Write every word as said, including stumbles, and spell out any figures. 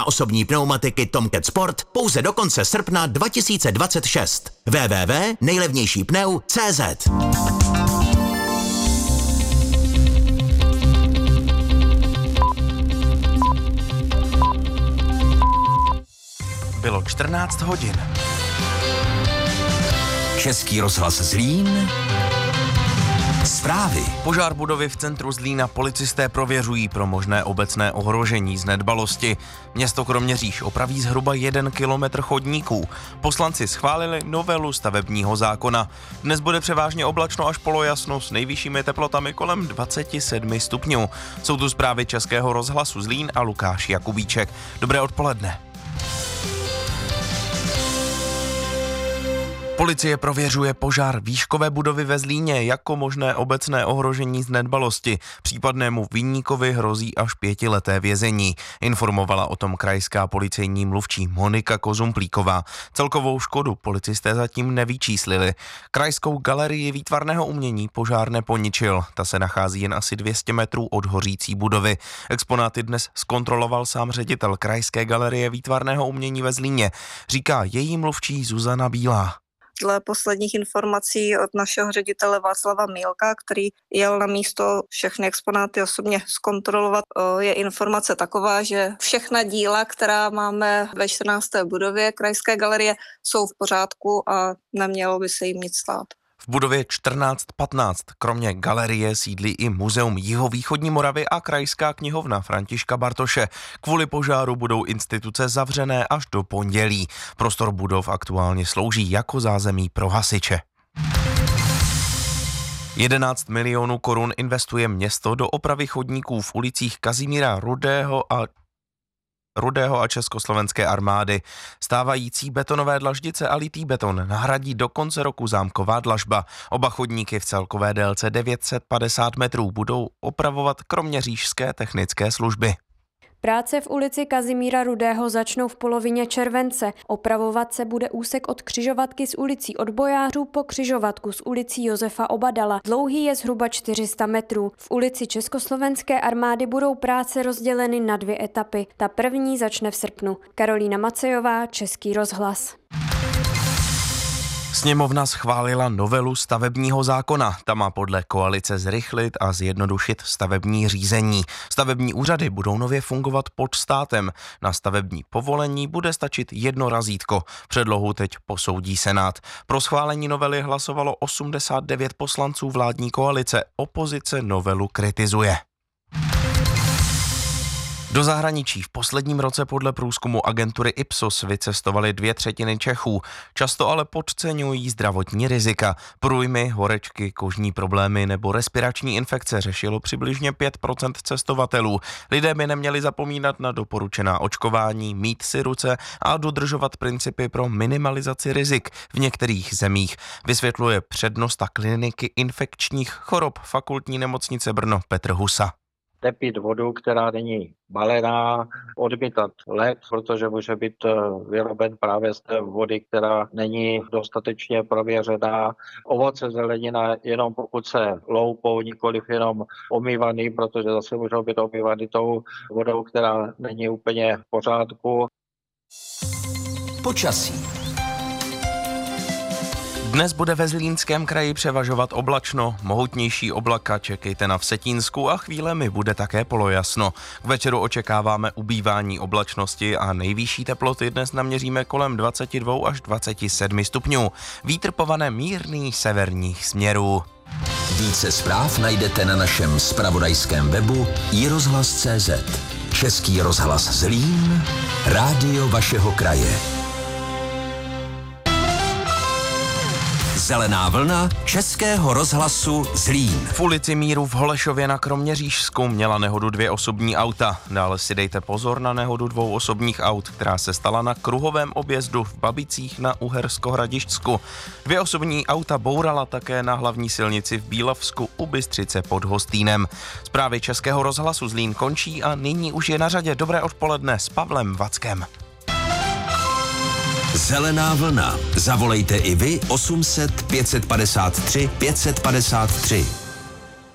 na osobní pneumatiky Tomcat Sport pouze do konce srpna dva tisíce dvacet šest. w w w tečka nejlevnější pneu tečka cé zet. Bylo čtrnáct hodin. Český rozhlas Zlín. Zprávy. Požár budovy v centru Zlína policisté prověřují pro možné obecné ohrožení z nedbalosti. Město Kroměříž opraví zhruba jeden kilometr chodníků. Poslanci schválili novelu stavebního zákona. Dnes bude převážně oblačno až polojasno s nejvyššími teplotami kolem dvacet sedm stupňů. Jsou tu zprávy Českého rozhlasu Zlín a Lukáš Jakubíček. Dobré odpoledne. Policie prověřuje požár výškové budovy ve Zlíně jako možné obecné ohrožení z nedbalosti. Případnému viníkovi hrozí až pětileté vězení. Informovala o tom krajská policejní mluvčí Monika Kozumplíková. Celkovou škodu policisté zatím nevyčíslili. Krajskou galerii výtvarného umění požár neponičil. Ta se nachází jen asi dvě stě metrů od hořící budovy. Exponáty dnes zkontroloval sám ředitel Krajské galerie výtvarného umění ve Zlíně. Říká její mluvčí Zuzana Bílá. Dle posledních informací od našeho ředitele Václava Mílka, který jel na místo všechny exponáty osobně zkontrolovat, je informace taková, že všechna díla, která máme ve čtrnácté budově Krajské galerie, jsou v pořádku a nemělo by se jim nic stát. V budově čtrnáct patnáct kromě galerie sídlí i Muzeum jihovýchodní Moravy a Krajská knihovna Františka Bartoše. Kvůli požáru budou instituce zavřené až do pondělí. Prostor budov aktuálně slouží jako zázemí pro hasiče. jedenáct milionů korun investuje město do opravy chodníků v ulicích Kazimíra Rudého a Rudého a Československé armády. Stávající betonové dlaždice a litý beton nahradí do konce roku zámková dlažba. Oba chodníky v celkové délce devět set padesát metrů budou opravovat kroměřížské technické služby. Práce v ulici Kazimíra Rudého začnou v polovině července. Opravovat se bude úsek od křižovatky s ulicí Odbojářů po křižovatku s ulicí Josefa Obadala. Dlouhý je zhruba čtyři sta metrů. V ulici Československé armády budou práce rozděleny na dvě etapy. Ta první začne v srpnu. Karolína Macejová, Český rozhlas. Sněmovna schválila novelu stavebního zákona. Ta má podle koalice zrychlit a zjednodušit stavební řízení. Stavební úřady budou nově fungovat pod státem. Na stavební povolení bude stačit jedno razítko. Předlohu teď posoudí Senát. Pro schválení novely hlasovalo osmdesát devět poslanců vládní koalice. Opozice novelu kritizuje. Do zahraničí v posledním roce podle průzkumu agentury Ipsos vycestovaly dvě třetiny Čechů. Často ale podceňují zdravotní rizika. Průjmy, horečky, kožní problémy nebo respirační infekce řešilo přibližně pět procent cestovatelů. Lidé by neměli zapomínat na doporučená očkování, mít si ruce a dodržovat principy pro minimalizaci rizik v některých zemích. Vysvětluje přednosta kliniky infekčních chorob Fakultní nemocnice Brno Petr Husa. Nepít vodu, která není balená, odmítat led, protože může být vyroben právě z té vody, která není dostatečně prověřená. Ovoce, zelenina jenom pokud se loupou, nikoliv jenom omývaný, protože zase můžou být omývaný tou vodou, která není úplně v pořádku. Počasí. Dnes bude ve Zlínském kraji převažovat oblačno, mohutnější oblaka čekejte na Vsetínsku a chvílemi bude také polojasno. K večeru očekáváme ubývání oblačnosti a nejvyšší teploty dnes naměříme kolem dvacet dva až dvacet sedm stupňů. Vítr povane mírných severních směrů. Více zpráv najdete na našem zpravodajském webu i rozhlas tečka cé zet. Český rozhlas Zlín, rádio vašeho kraje. Zelená vlna Českého rozhlasu Zlín. V ulici Míru v Holešově na Kroměřížsku měla nehodu dvě osobní auta. Dále si dejte pozor na nehodu dvou osobních aut, která se stala na kruhovém objezdu v Babicích na Uhersko-Hradišťsku. Dvě osobní auta bourala také na hlavní silnici v Bílavsku u Bystřice pod Hostýnem. Zprávy Českého rozhlasu Zlín končí a nyní už je na řadě Dobré odpoledne s Pavlem Vackem. Zelená vlna. Zavolejte i vy osm set pět set padesát tři pět set padesát tři.